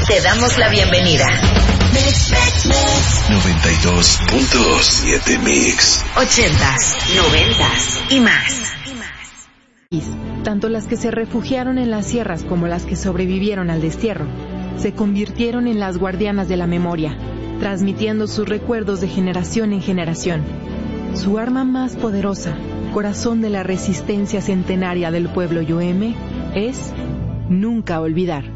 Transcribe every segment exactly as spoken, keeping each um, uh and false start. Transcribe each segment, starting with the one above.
Te damos la bienvenida. noventa y dos punto siete Mix. Ochentas, noventas y más. Tanto las que se refugiaron en las sierras como las que sobrevivieron al destierro se convirtieron en las guardianas de la memoria, transmitiendo sus recuerdos de generación en generación. Su arma más poderosa, corazón de la resistencia centenaria del pueblo Yoeme, es nunca olvidar.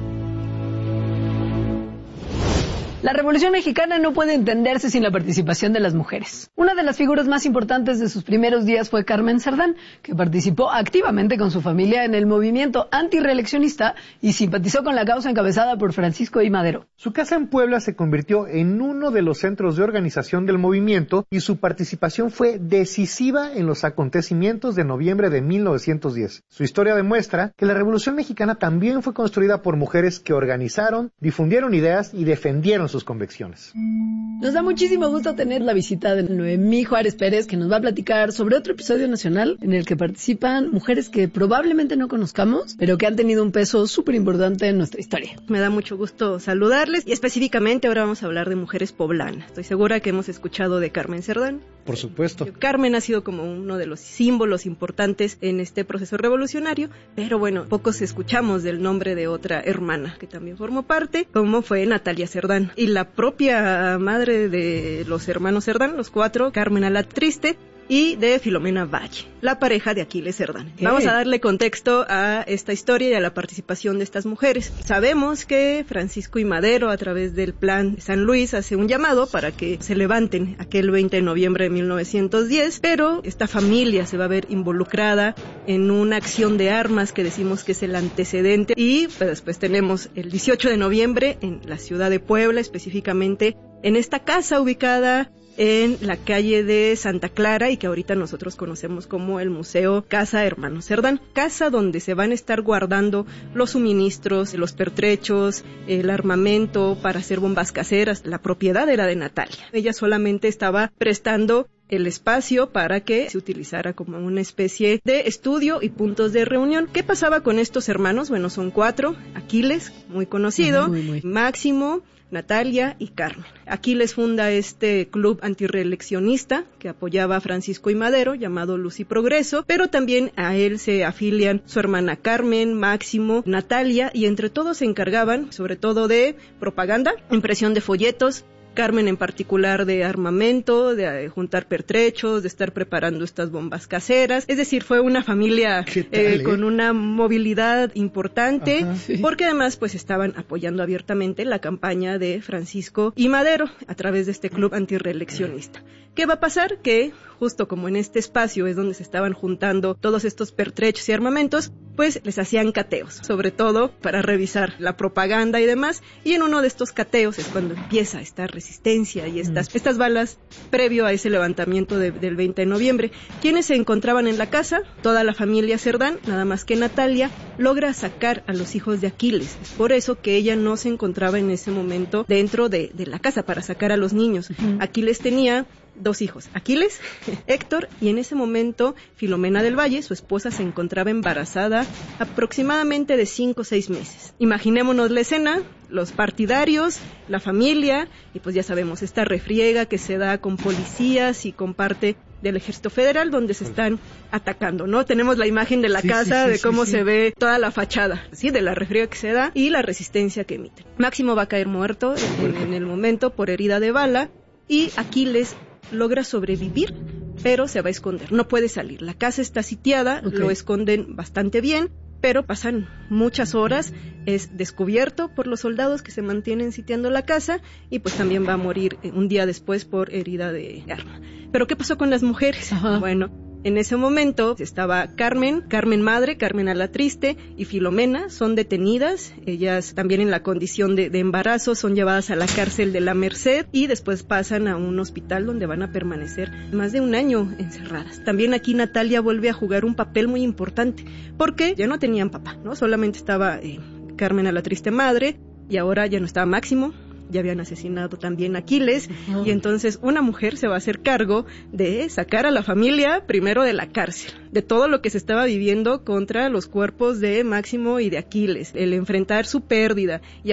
La Revolución Mexicana no puede entenderse sin la participación de las mujeres. Una de las figuras más importantes de sus primeros días fue Carmen Cerdán, que participó activamente con su familia en el movimiento antirreeleccionista y simpatizó con la causa encabezada por Francisco I. Madero. Su casa en Puebla se convirtió en uno de los centros de organización del movimiento y su participación fue decisiva en los acontecimientos de noviembre de mil novecientos diez. Su historia demuestra que la Revolución Mexicana también fue construida por mujeres que organizaron, difundieron ideas y defendieron sus convicciones. Nos da muchísimo gusto tener la visita de Noemí Juárez Pérez, que nos va a platicar sobre otro episodio nacional en el que participan mujeres que probablemente no conozcamos, pero que han tenido un peso súper importante en nuestra historia. Me da mucho gusto saludarles y específicamente ahora vamos a hablar de mujeres poblanas. Estoy segura que hemos escuchado de Carmen Cerdán. Por supuesto. Carmen ha sido como uno de los símbolos importantes en este proceso revolucionario, pero bueno, pocos escuchamos del nombre de otra hermana que también formó parte, como fue Natalia Cerdán. Y la propia madre de los hermanos Cerdán, los cuatro, Carmen Alatriste, y de Filomena Valle, la pareja de Aquiles Cerdán. ¿Qué? Vamos a darle contexto a esta historia y a la participación de estas mujeres. Sabemos que Francisco I. Madero, a través del Plan de San Luis, hace un llamado para que se levanten aquel veinte de noviembre de mil novecientos diez, pero esta familia se va a ver involucrada en una acción de armas que decimos que es el antecedente, y pues, después tenemos el dieciocho de noviembre en la ciudad de Puebla, específicamente en esta casa ubicada en la calle de Santa Clara y que ahorita nosotros conocemos como el Museo Casa Hermanos Cerdán, casa donde se van a estar guardando los suministros, los pertrechos, el armamento para hacer bombas caseras. La propiedad era de Natalia. Ella solamente estaba prestando el espacio para que se utilizara como una especie de estudio y puntos de reunión. ¿Qué pasaba con estos hermanos? Bueno, son cuatro. Aquiles, muy conocido, muy, muy. Máximo, Natalia y Carmen. Aquiles funda este club antirreeleccionista que apoyaba a Francisco I. Madero, llamado Luz y Progreso, pero también a él se afilian su hermana Carmen, Máximo, Natalia, y entre todos se encargaban sobre todo de propaganda, impresión de folletos, Carmen en particular de armamento, de juntar pertrechos, de estar preparando estas bombas caseras. Es decir, fue una familia tal, eh, eh? con una movilidad importante. Ajá, sí. Porque además pues estaban apoyando abiertamente la campaña de Francisco I. Madero a través de este club antirreeleccionista. ¿Qué va a pasar? Que justo como en este espacio es donde se estaban juntando todos estos pertrechos y armamentos, pues les hacían cateos, sobre todo para revisar la propaganda y demás, y en uno de estos cateos es cuando empieza esta resistencia y estas, mm. estas balas previo a ese levantamiento de, del veinte de noviembre. ¿Quiénes se encontraban en la casa? Toda la familia Cerdán, nada más que Natalia logra sacar a los hijos de Aquiles. Es por eso que ella no se encontraba en ese momento dentro de, de la casa para sacar a los niños. Mm. Aquiles tenía dos hijos, Aquiles, Héctor, y en ese momento Filomena del Valle, su esposa, se encontraba embarazada aproximadamente de cinco o seis meses. Imaginémonos la escena, los partidarios, la familia, y pues ya sabemos, esta refriega que se da con policías y con parte del Ejército Federal, donde se están atacando, ¿no? Tenemos la imagen de la sí, casa, sí, sí, de cómo sí, sí. se ve toda la fachada, ¿sí? De la refriega que se da y la resistencia que emiten. Máximo va a caer muerto en, en el momento por herida de bala, y Aquiles logra sobrevivir, pero se va a esconder, no puede salir. La casa está sitiada, okay. Lo esconden bastante bien, pero pasan muchas horas, es descubierto por los soldados que se mantienen sitiando la casa y pues también va a morir un día después por herida de arma. ¿Pero qué pasó con las mujeres? Ajá. Bueno, en ese momento estaba Carmen, Carmen madre, Carmen Alatriste y Filomena, son detenidas, ellas también en la condición de, de embarazo son llevadas a la cárcel de la Merced y después pasan a un hospital donde van a permanecer más de un año encerradas. También aquí Natalia vuelve a jugar un papel muy importante, porque ya no tenían papá, ¿no? Solamente estaba eh, Carmen Alatriste madre y ahora ya no estaba Máximo. Ya habían asesinado también a Aquiles, uh-huh. y entonces una mujer se va a hacer cargo de sacar a la familia primero de la cárcel, de todo lo que se estaba viviendo contra los cuerpos de Máximo y de Aquiles, el enfrentar su pérdida y